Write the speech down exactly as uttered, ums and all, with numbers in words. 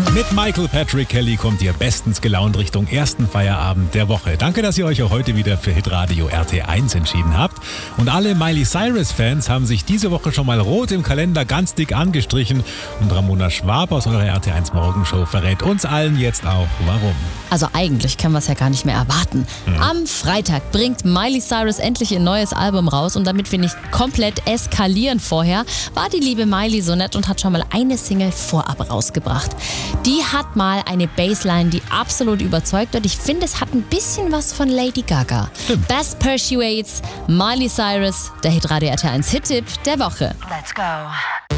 Mit Michael Patrick Kelly kommt ihr bestens gelaunt Richtung ersten Feierabend der Woche. Danke, dass ihr euch auch heute wieder für Hitradio R T eins entschieden habt. Und alle Miley Cyrus-Fans haben sich diese Woche schon mal rot im Kalender ganz dick angestrichen. Und Ramona Schwab aus eurer R T eins Morgenshow verrät uns allen jetzt auch, warum. Also eigentlich können wir es ja gar nicht mehr erwarten. Mhm. Am Freitag bringt Miley Cyrus endlich ihr neues Album raus und damit wir nicht komplett eskalieren vorher, war die liebe Miley so nett und hat schon mal eine Single vorab rausgebracht. Die hat mal eine Bassline, die absolut überzeugt und ich finde, es hat ein bisschen was von Lady Gaga. Stimmt. Best Persuades, Miley Cyrus, der Hitradio R T eins Hit-Tipp der Woche. Let's go.